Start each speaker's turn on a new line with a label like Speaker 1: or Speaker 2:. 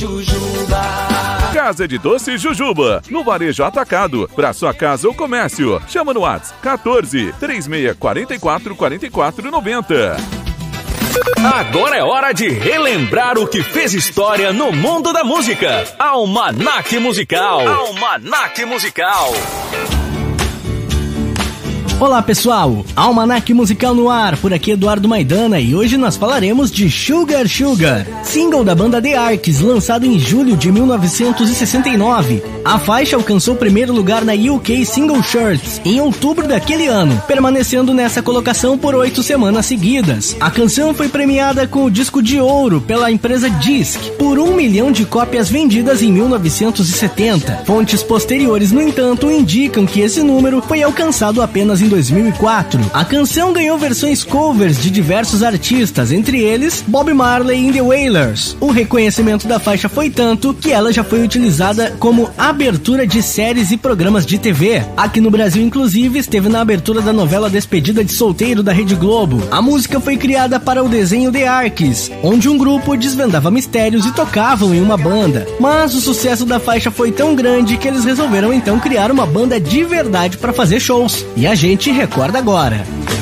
Speaker 1: Jujuba.
Speaker 2: Casa de Doce Jujuba, no Varejo Atacado, para sua casa ou comércio. Chama no WhatsApp 14 3644 4490.
Speaker 3: Agora é hora de relembrar o que fez história no mundo da música. Almanaque Musical. Almanaque Musical.
Speaker 4: Olá pessoal, Almanaque Musical no ar, por aqui Eduardo Maidana e hoje nós falaremos de Sugar Sugar, single da banda The Arcs, lançado em julho de 1969. A faixa alcançou o primeiro lugar na UK Single Charts em outubro daquele ano, permanecendo nessa colocação por 8 semanas seguidas. A canção foi premiada com o disco de ouro pela empresa Disc, por 1 milhão de cópias vendidas em 1970. Fontes posteriores, no entanto, indicam que esse número foi alcançado apenas em 2004. A canção ganhou versões covers de diversos artistas, entre eles Bob Marley e The Wailers. O reconhecimento da faixa foi tanto que ela já foi utilizada como abertura de séries e programas de TV. Aqui no Brasil, inclusive, esteve na abertura da novela Despedida de Solteiro da Rede Globo. A música foi criada para o desenho The Arcs, onde um grupo desvendava mistérios e tocavam em uma banda. Mas o sucesso da faixa foi tão grande que eles resolveram então criar uma banda de verdade para fazer shows. E a gente recorda agora.